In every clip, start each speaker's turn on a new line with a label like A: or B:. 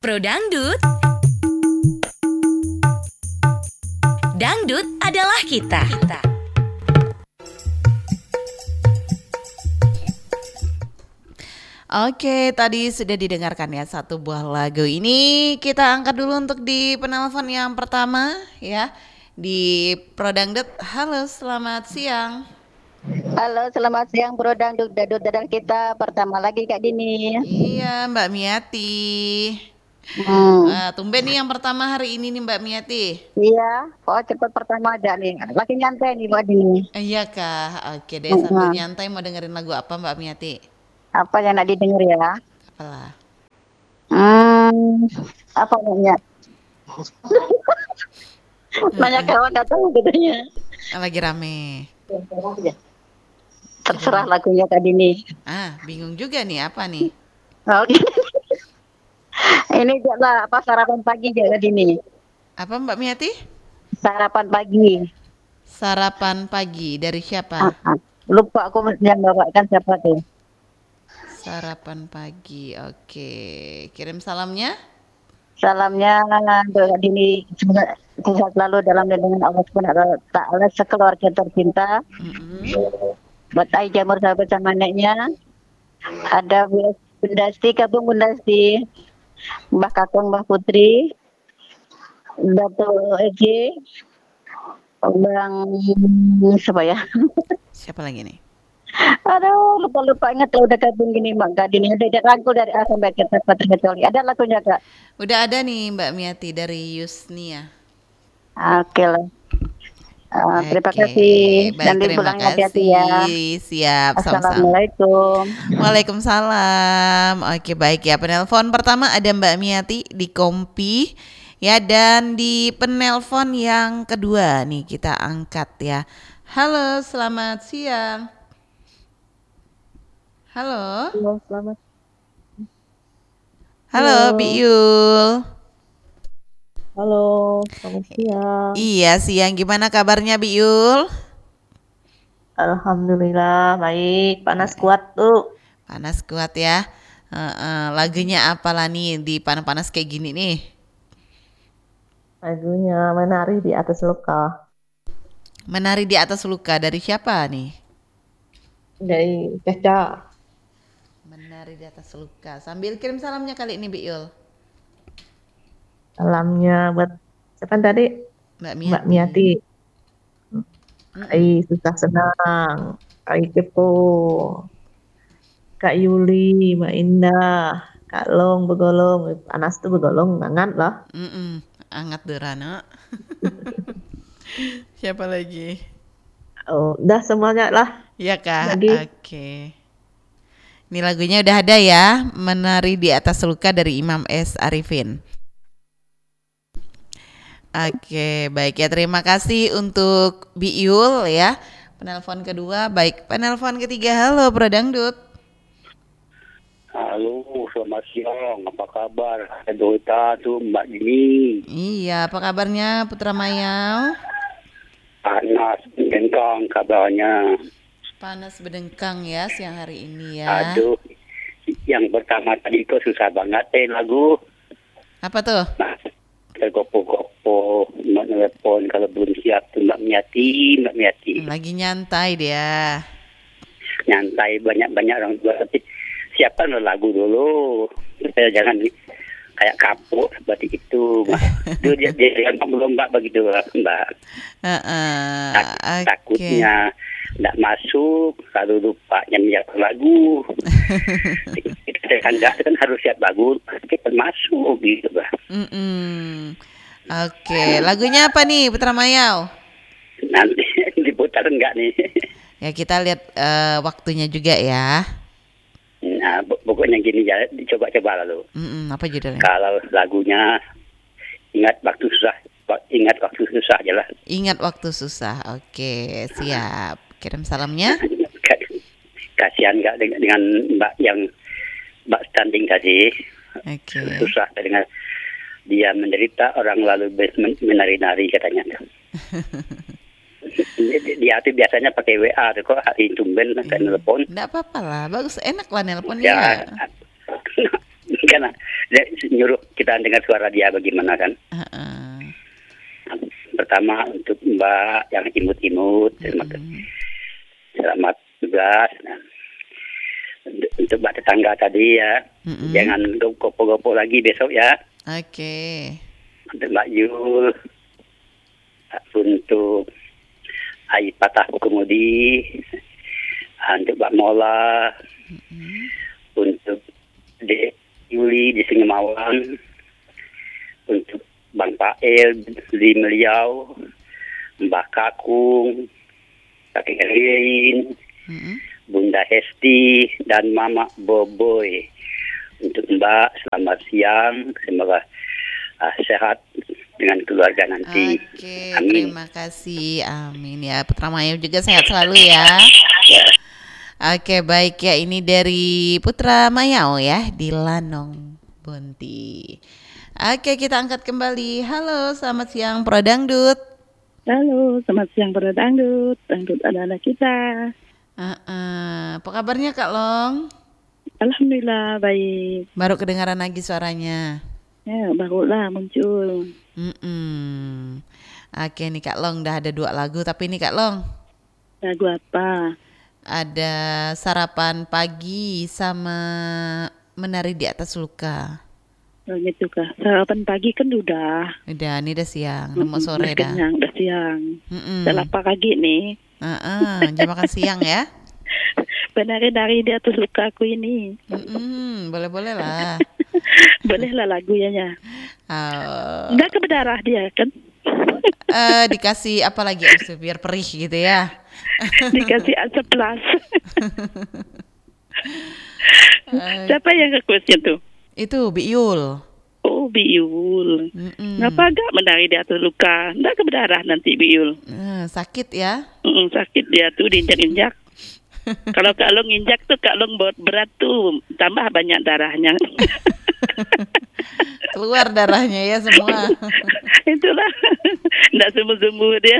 A: Pro Dangdut, Dangdut adalah kita.
B: Oke, tadi sudah didengarkan ya satu buah lagu. Ini kita angkat dulu untuk di penelpon yang pertama ya. Di Pro Dangdut. Halo, selamat siang.
C: Halo, selamat siang Bro Dangdut Dadang kita. Pertama lagi Kak Dini.
B: Iya, Mbak Miati.
C: Hmm,
B: Tumben nih yang pertama hari ini nih Mbak Miati.
C: iya. Oh, cepat pertama aja nih. Lagi nyantai nih Mbak Dini.
B: Iya kah? Oke deh, sambil
C: Hmm,
B: nyantai mau dengerin lagu apa Mbak Miati?
C: apa yang nak didengar ya?
B: Apalah.
C: Hmm, apa namanya? Nanya kawan nggak tahu katanya.
B: Lagi rame.
C: Terserah
B: Aduh.
C: lagunya Kak Dini.
B: Bingung juga nih apa nih?
C: Oke. Ini lah apa sarapan pagi ya Kak Dini?
B: Apa Mbak Miati?
C: Sarapan pagi.
B: Sarapan pagi dari siapa?
C: Ah. Lupa aku yang bawakan siapa tuh.
B: Sarapan pagi, oke. Kirim salamnya.
C: Salamnya untuk Kak Dini semoga sehat selalu dalam lindungan Allah Subhanahu wa taala sekeluarga tercinta.
B: Mm-mm.
C: Buat Ai Jamur sahabat sama neneknya. Ada Bundasti, Kabung Bundasti, Mbah Kakung, Mbah Putri, Dato Egi, Bang siapa ya?
B: Siapa lagi nih?
C: Aduh, lupa ingat kalau udah gabung gini Mbak Kak Dini. Udah rangkul dari A sampai Z terkecuali. Ada lagunya Kak?
B: Udah ada nih Mbak Miati dari Yusnia.
C: Oke lah. Terima
B: Oke,
C: kasih dan
B: baik terima
C: pulangnya hati-hati ya.
B: kasih. Siap, sama-sama.
C: Assalamualaikum.
B: Waalaikumsalam. Oke, baik ya. Penelpon pertama ada Mbak Miati di Kompi. Ya, dan di penelpon yang kedua nih kita angkat ya. Halo, selamat siang. Halo.
D: Halo, selamat.
B: Halo, Biul.
D: Halo, selamat siang.
B: Iya, siang. Gimana kabarnya, Biul?
D: Alhamdulillah baik. Panas kuat tuh.
B: Panas kuat ya. Lagunya apalah nih di panas-panas kayak gini nih?
D: Lagunya Menari di Atas Luka
B: Menari di atas luka dari siapa nih?
D: dari Caca.
B: Menari di atas luka. Sambil kirim salamnya kali ini, Biul.
D: Salamnya buat siapa tadi?
B: Mbak
D: Mbak
B: Miati.
D: Miati.
B: Mm-mm.
D: Susah senang. Kak Kepo. Kak Yuli, Mbak Indah. Kak Long begolong. Panas tuh begolong, hangat lah.
B: Angat derana. Siapa lagi?
D: Oh, udah semuanya lah.
B: Iya kah?
D: Lagi.
B: Oke. Ini lagunya udah ada ya. Menari di atas luka dari Imam S. Arifin. Oke, baik ya. Terima kasih untuk Biul ya. Penelpon kedua, baik. Penelpon ketiga, halo Bro Dangdut.
E: Halo, selamat siang. Apa kabar? Dota tuh Mbak Dini.
B: Iya, apa kabarnya Putra Mayau?
E: Panas, bengkang kabarnya.
B: Panas bedengkang ya siang hari ini ya.
E: Aduh, yang pertama tadi itu susah banget lagu.
B: Apa tuh?
E: Nah, tergopo-gopo, menelepon kalau belum siap tuh Mbak Miati.
B: Lagi nyantai dia.
E: Nyantai banyak-banyak orang tua. Tapi siapkan lagu dulu. Saya jangan kayak kapok seperti itu. Itu dia belum Mbak begitu Mbak. Takutnya tidak masuk kalau lupa nyanyikan lagu. Kita kan harus siap lagu kita masuk gitu Mbak.
B: Oke, lagunya apa nih Putra Mayau?
E: Nanti diputar enggak nih?
B: Ya kita lihat waktunya juga ya.
E: Nah, pokoknya gini ya, dicoba-coba lalu.
B: Apa judulnya?
E: Kalau lagunya ingat waktu susah aja lah.
B: Ingat waktu susah. Oke, siap. Kirim salamnya.
E: Kasihan nggak dengan Mbak yang Mbak standing tadi.
B: Oke.
E: Susah dengan dia menderita, orang lalu menari-nari katanya. Dia tuh biasanya pakai WA, kok hari tumben kan telepon.
B: Nggak apa-apa lah, bagus, enak lah nelpon
E: Ya,
B: ya.
E: karena nyuruh kita dengar suara dia bagaimana kan.
B: Heeh.
E: Pertama untuk Mbak yang imut-imut, selamat tugas. Nah, untuk Mbak tetangga tadi ya, jangan gopo-gopo lagi besok ya.
B: Oke.
E: Untuk Mbak Yul, untuk Ai Patah Kemudi, untuk Mbak Mola, untuk Dek Yuli di Singemawan, untuk Bang Pael di Meliau, Mbak Kakung, Kakek Erlin, Bunda Hesti, dan Mama Boboy. Untuk Mbak, selamat siang, semoga sehat dengan keluarga nanti.
B: Oke,
E: Amin.
B: terima kasih. Amin ya. Putra Mayu juga sehat selalu ya. Oke, baik ya. Ini dari Putra Mayau ya di Lanong Bonti. Oke, kita angkat kembali. Halo, selamat siang Pro Dangdut.
A: Halo, selamat siang para dangdut anak-anak kita.
B: Apa kabarnya Kak Long?
A: Alhamdulillah baik.
B: Baru kedengaran lagi suaranya.
A: Ya, barulah muncul.
B: Oke nih Kak Long, udah ada 2 lagu. Tapi nih Kak Long,
A: Lagu apa?
B: ada Sarapan Pagi sama Menari di Atas Luka.
A: Oh, gitu kah? Sarapan pagi kan udah.
B: Udah, ini udah siang, udah mau sore
A: Udah
B: dah.
A: kenyang, udah siang. Udah lapar lagi nih.
B: Jam makan siang ya.
A: Penari-nari di atas luka aku ini.
B: Boleh-boleh lah.
A: Bolehlah lagunya.
B: Oh,
A: Enggak ke berdarah dia kan?
B: dikasih apa lagi abis itu biar perih gitu ya.
A: Dikasih asap plus. Siapa yang requestnya tuh?
B: Itu Biul.
A: Oh, Biul. Ngapa gak menari di atas luka? Enggak ke berdarah nanti Biul.
B: Sakit ya.
A: Sakit dia tuh diinjak-injak. Kalau Kak Long injak tuh Kak Long berat tuh tambah banyak darahnya.
B: Keluar darahnya ya semua.
A: Itulah. Enggak sembuh-sembuh dia.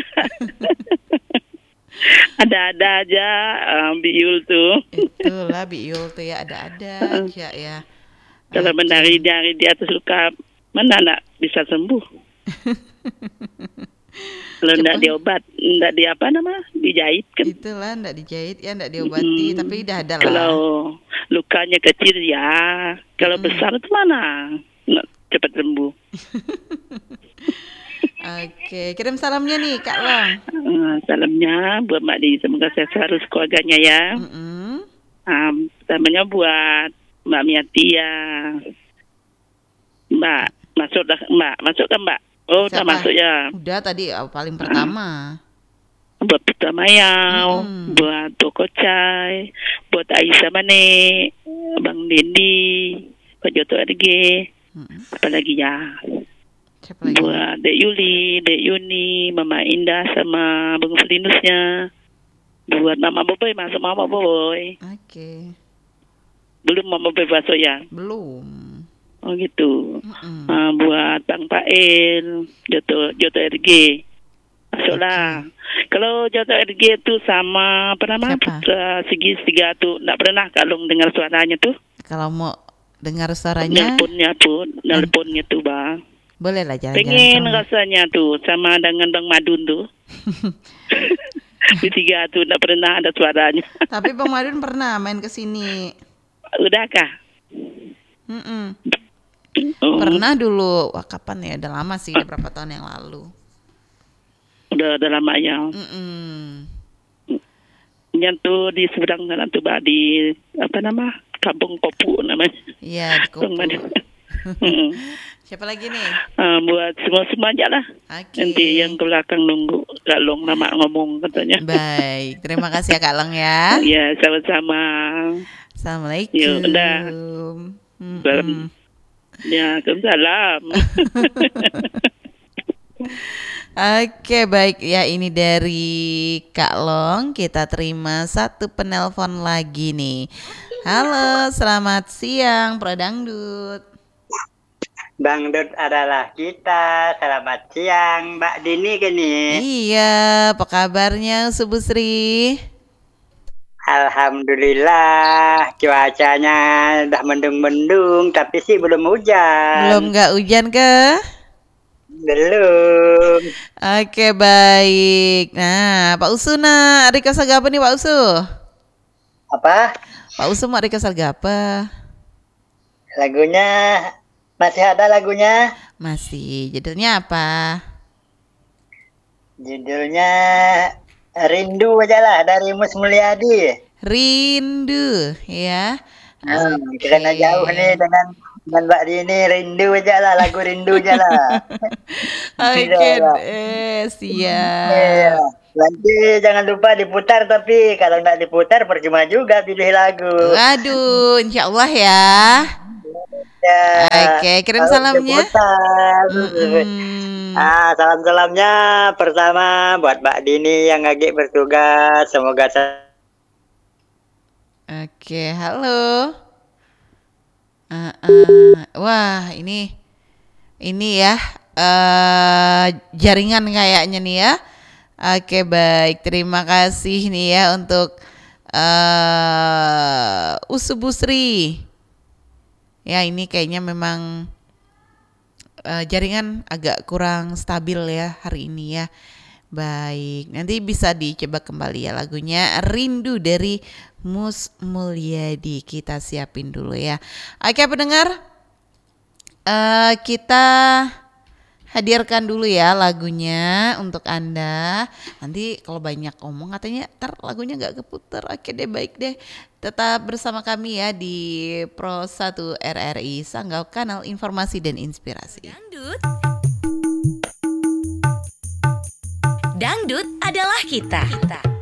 A: Ada-ada aja Biul tuh.
B: Itulah Biul tuh ya, ada-ada aja ya.
A: Kalau menari di atas luka mana nak bisa sembuh? Kalau enggak diobat, enggak di apa nama? Dijahit kan?
B: Itulah, enggak dijahit ya, enggak diobati, tapi udah ada lah.
A: Kalau lukanya kecil ya, kalau besar itu mana? Nggak cepat sembuh.
B: Oke, kirim salamnya nih Kak Long.
A: Salamnya buat Mbak Di, semoga sehat selalu keluarganya ya. Pertamanya buat Mbak Miati ya. Mbak, masuk kan Mbak? Oh, udah masuk ya.
B: Udah tadi paling pertama.
A: Buat Putra Mayau, buat Toko Cai, buat Aisyah Mane, Bang Dendi, Pak Joto RG, apa lagi ya?
B: Siapa lagi?
A: Buat Dek Yuli, Dek Yuni, Mama Indah sama Bang Felinusnya. Buat Mama Boboy, masuk Mama Boboy.
B: Oke.
A: Belum Mama Boboy masuk ya?
B: Belum.
A: Oh gitu. Buat Bang Pael, Joto RG. Masuklah. Kalau Joto RG itu sama apa nama? Putra Segi Tiga tuh enggak pernah kalau dengar suaranya tuh.
B: Kalau mau dengar suaranya,
A: nelponnya tuh Bang.
B: Boleh lah jalan-jalan.
A: Pengen rasanya tuh sama dengan Bang Madun tuh. Di Tiga tuh enggak pernah ada suaranya.
B: Tapi Bang Madun pernah main ke sini.
A: Udah kah?
B: Pernah dulu. Wah, kapan ya? Udah lama sih, udah berapa tahun yang lalu.
A: Udah lama ya. Yang tuh di seberang sana tuh di apa nama? Kampung Kopu namanya.
B: Iya, di Kopu. Siapa lagi nih?
A: Buat semua aja lah. Nanti yang ke belakang nunggu Kak Long lama ngomong katanya.
B: Baik, terima kasih ya Kak Long ya.
A: Iya, sama-sama.
B: Assalamualaikum.
A: Ya, udah. Ya, salam.
B: Oke, baik ya, ini dari Kak Long. Kita terima satu penelpon lagi nih. Halo, selamat siang Pro Dangdut.
F: Dangdut adalah kita. Selamat siang Mbak Dini gini.
B: Iya, apa kabarnya Subu Sri?
F: Alhamdulillah cuacanya udah mendung-mendung tapi sih belum hujan.
B: Belum nggak hujan ke?
F: Belum.
B: Oke, baik. Nah, Pak Usuna, Rika Sagapa nih Pak Usu?
F: Apa?
B: Pak Usu mau Rika Sagapa?
F: Lagunya masih ada lagunya?
B: Masih. Judulnya apa?
F: Judulnya Rindu aja lah dari Mus Mulyadi.
B: Rindu, ya.
F: Karena jauh nih dengan Mbak Dini, rindu aja lah, lagu rindu aja lah.
B: Oke,
F: Iya.
B: siap.
F: Nanti jangan lupa diputar, tapi kalau nggak diputar percuma juga pilih lagu.
B: Waduh, insya Allah ya.
F: Ya,
B: Oke, kirim
F: harus
B: salamnya.
F: diputar.
B: Mm-mm.
F: Salam-salamnya pertama buat Mbak Dini yang lagi bertugas, semoga
B: Oke, halo. Wah, ini ya jaringan kayaknya nih ya. Oke, baik. Terima kasih nih ya untuk Usu Busri. Ya, ini kayaknya memang jaringan agak kurang stabil ya hari ini ya. Baik, nanti bisa dicoba kembali ya lagunya Rindu dari Mus Mulyadi. Kita siapin dulu ya. Oke pendengar, kita hadirkan dulu ya lagunya untuk Anda. Nanti kalau banyak ngomong katanya ntar lagunya gak keputar. Oke deh, baik deh. Tetap bersama kami ya di Pro 1 RRI Sanggau, kanal informasi dan inspirasi.
G: Dangdut adalah kita.